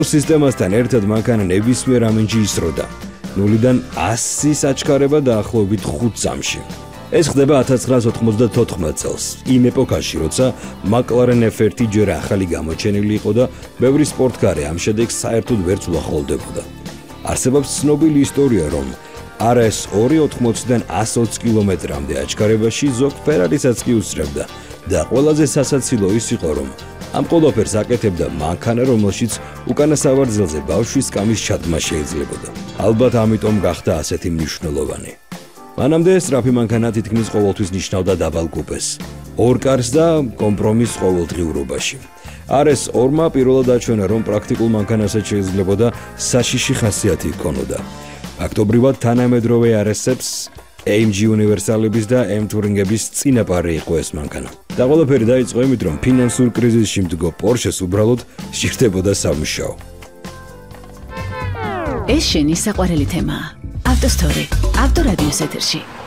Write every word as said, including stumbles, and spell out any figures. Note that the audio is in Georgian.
სისტემასთან ერთად მანქანა ნებისმიერ ამინჯი ისროდა. ნულიდან ასის აჩქარება დაახლოებით ხუთ წამში. ეს ხდება ათას ცხრაას ოთხმოცდათოთხმეტ წელს, იმ ეპოქაში, როცა McLaren ეფ ერთი ჯერ ახალი გამოჩენილი იყო და ბევრი სპორტკარი ამ შედეგს საერთოდ ვერც უახლოვდებოდა. არსებობს ცნობილი ისტორია, რომ არ ეს ორი ოთხმოციდან ასს ოცი კილომეტრამდე აჩქარებაში ზოგ ფერარისაც კი უსწრებდა და ყველაზე სასაცილო ის იყო, რომ ამ ყველაფერს აკეთებდა მანქანა, რომელშიც უკანა სავარძელზე ბავშვის კამის ჩადმა შეიძლებოდა. ალბათ ამიტომ გახდა ასეთი მნიშვნელოვანი. მანამდე სწრაფი მანქანა თითქმის ყოველთვის ნიშნავდა დაბალ კუპეს, ორ კარს და კომპრომისს ყოველდღიურობაში. არ ეს ორმა პირველად აჩვენა, რომ პრაქტიკულ მანქანასაც შეიძლებოდა საშიში ხასიათი ჰქონოდა. ფაქტობრივად თანამედროვე არ ესებს эй ემ ჯი უნივერსალების და M Touring-ების წინაპარი იყო ეს მანქანა. და ყველაფერი დაიწყო იმით, რომ ფინანსურ კრიზისში მდგო Porsche-ს უბრალოდ სჭირდებოდა სამუშაო. ეს შენი საყვარელი თემაა. ავტოსტორი, ავტორადიოს ეთერში.